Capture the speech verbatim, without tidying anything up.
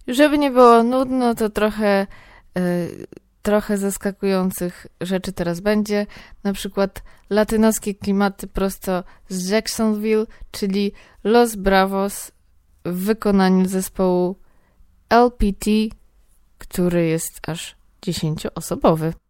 Żeby nie było nudno, to trochę, y, trochę zaskakujących rzeczy teraz będzie. Na przykład latynoskie klimaty prosto z Jacksonville, czyli Los Bravos w wykonaniu zespołu L P T, który jest aż dziesięcioosobowy.